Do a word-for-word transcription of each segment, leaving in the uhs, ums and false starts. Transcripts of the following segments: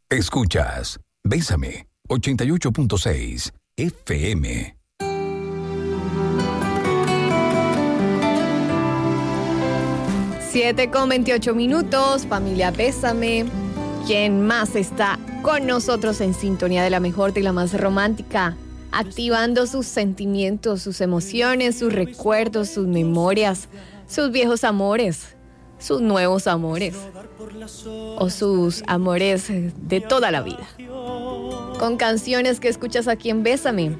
Escuchas Bésame ochenta y ocho punto seis F M. siete con veintiocho minutos, familia Bésame. ¿Quién más está con nosotros en sintonía de la mejor, de la más romántica? Activando sus sentimientos, sus emociones, sus recuerdos, sus memorias, sus viejos amores, sus nuevos amores o sus amores de toda la vida. Con canciones que escuchas aquí en Bésame.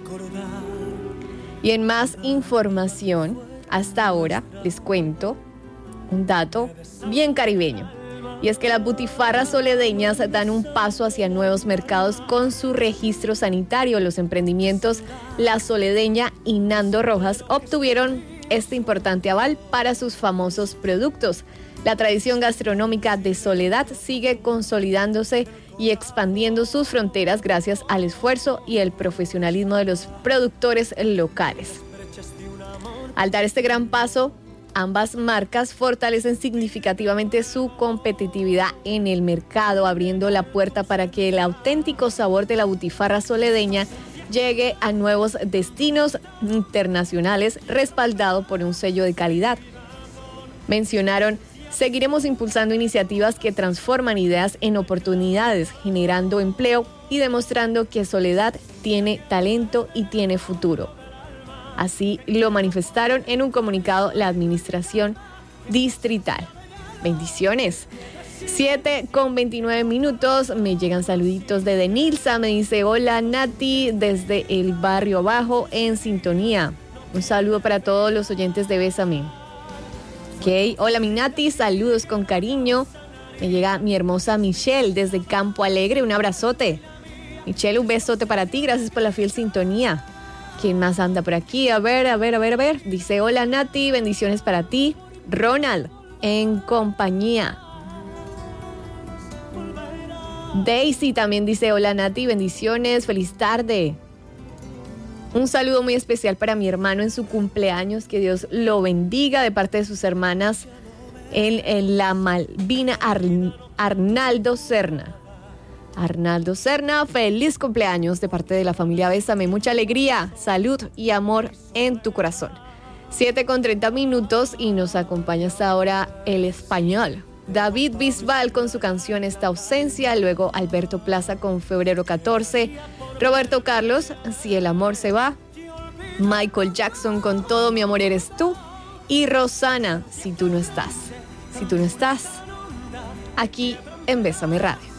Y en más información, hasta ahora les cuento un dato bien caribeño. Y es que las butifarras soledeñas dan un paso hacia nuevos mercados con su registro sanitario. Los emprendimientos La Soledeña y Nando Rojas obtuvieron este importante aval para sus famosos productos. La tradición gastronómica de Soledad sigue consolidándose y expandiendo sus fronteras gracias al esfuerzo y el profesionalismo de los productores locales. Al dar este gran paso, ambas marcas fortalecen significativamente su competitividad en el mercado, abriendo la puerta para que el auténtico sabor de la butifarra soledeña llegue a nuevos destinos internacionales, respaldado por un sello de calidad. Mencionaron: seguiremos impulsando iniciativas que transforman ideas en oportunidades, generando empleo y demostrando que Soledad tiene talento y tiene futuro. Así lo manifestaron en un comunicado la administración distrital. Bendiciones. siete con veintinueve minutos. Me llegan saluditos de Denilza. Me dice: hola Nati, desde el barrio abajo en sintonía. Un saludo para todos los oyentes de Bésame. Ok, hola mi Nati, saludos con cariño. Me llega mi hermosa Michelle desde Campo Alegre. Un abrazote. Michelle, un besote para ti. Gracias por la fiel sintonía. ¿Quién más anda por aquí? A ver, a ver, a ver, a ver. Dice: hola Nati, bendiciones para ti. Ronald, en compañía. Daisy también dice: hola Nati, bendiciones, feliz tarde. Un saludo muy especial para mi hermano en su cumpleaños, que Dios lo bendiga, de parte de sus hermanas en, en la Malvina Ar- Arnaldo Serna. Arnaldo Serna, feliz cumpleaños de parte de la familia Bésame. Mucha alegría, salud y amor en tu corazón. siete con treinta minutos y nos acompaña hasta ahora el español David Bisbal con su canción Esta Ausencia, luego Alberto Plaza con Febrero catorce, Roberto Carlos, Si el amor se va, Michael Jackson con Todo mi amor eres tú y Rosana, Si tú no estás. Si tú no estás, aquí en Bésame Radio.